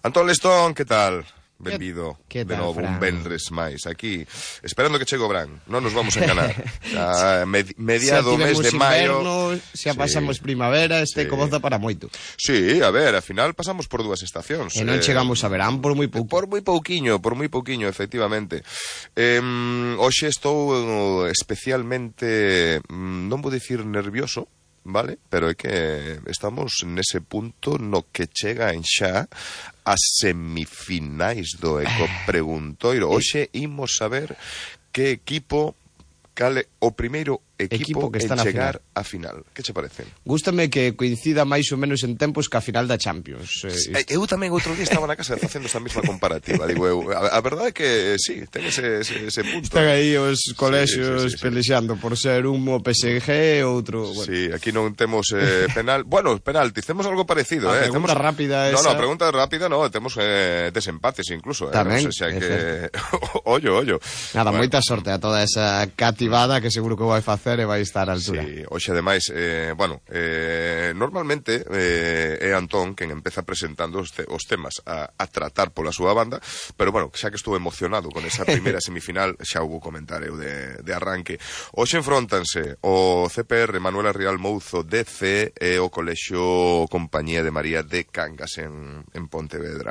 Antón Lestón, que tal? Benvido de novo, Fran? un venres máis aquí, esperando que chegue o verán. Non nos vamos a enganar. Xa, mediado mes de maio, xa pasamos primavera, comoza para moito. Sí, a ver, ao final pasamos por dúas estacións. E non chegamos a verán por moi pouco. Por moi pouquiño, efectivamente. Hoxe estou especialmente, non vou dicir nervioso, vale? Pero é que estamos nese punto no que chega en xa as semifinais do Ecopreguntoiro. Hoxe imos saber que equipo, cale o primeiro equipo que está en chegar a final. Que che parece? Gústame que coincida máis ou menos en tempos ca final da Champions. Eu tamén outro día estaba na casa facendo esta mesma comparativa. Digo eu, a verdade é que sí, ten ese punto. Están aí os colexios pelexando por ser un o PSG e outro, bueno. Sí, aquí non temos penal. Bueno, penaltis, temos algo parecido, a pregunta rápida esa. No, pregunta rápida no, temos desempates incluso, tamén, non sei, que ollo. Nada, bueno, moita sorte a toda esa cativada que seguro que vai facer e vai estar a altura. Sí, hoxe ademais, normalmente é Antón quen empeza presentando os temas a tratar pola súa banda, pero bueno, xa que estuve emocionado con esa primeira semifinal, xa hubo comentario de arranque. Hoxe enfróntanse o CPR Manuela Rial Mouzo DC e o Colexio Compañía de María de Cangas en Pontevedra.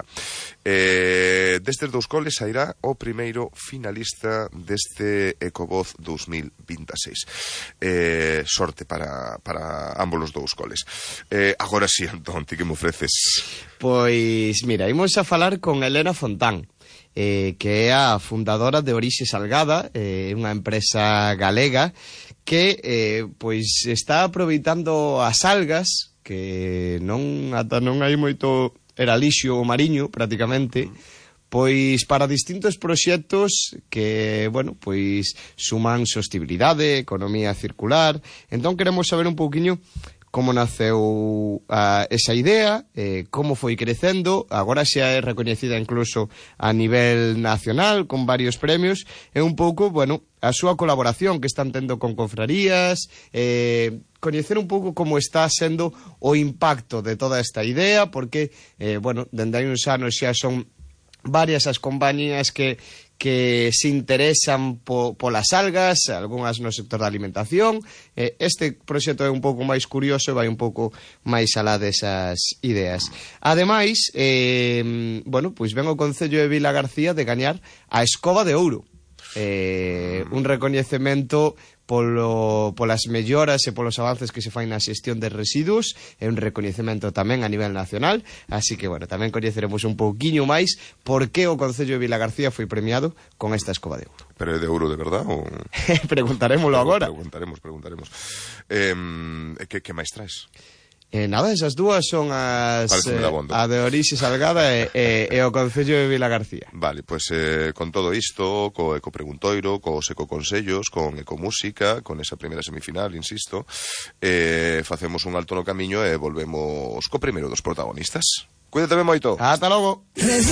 Destes dous coles sairá o primeiro finalista deste Ecovoz 2026. Sorte para ambos os dous coles. Agora sí, Antón, ti que me ofreces? Pois, mira, imos a falar con Elena Fontán, que é a fundadora de Orixe Salgada, unha empresa galega que pois está aproveitando as algas, que non hai moito eralixio o mariño, prácticamente, pois para distintos proxectos que, bueno, pois suman sostibilidade, economía circular. Entón queremos saber un pouquiño como naceu esa idea, como foi crecendo, agora xa é recoñecida incluso a nivel nacional con varios premios, e un pouco, bueno, a súa colaboración que están tendo con confrarías, coñecer un pouco como está sendo o impacto de toda esta idea, porque, bueno, dende hai uns anos xa son varias as compañías que se interesan polas algas, algunhas no sector da alimentación. Este proxecto é un pouco máis curioso e vai un pouco máis alá desas ideas. Ademais, bueno, pois ven o Concello de Vilagarcía de gañar a Escoba de Ouro. Un recoñecemento polas melloras e polos avances que se fai na xestión de residuos, é un recoñecemento tamén a nivel nacional, así que, bueno, tamén coñeceremos un pouquiño máis por que o Concello de Vilagarcía foi premiado con esta Escoba de Ouro. Pero é de ouro de verdad? Ou... Preguntarémolo agora. Preguntaremos. Que máis traes? Nada, esas dúas son a de Orixe Salgada e o Concello de Vilagarcía. Vale, pois con todo isto, co Ecopreguntoiro, cos Ecoconsellos, con Ecomúsica, con esa primeira semifinal, insisto, facemos un alto no camiño e volvemos co primeiro dos protagonistas. Cuídate ben moito. Ata logo.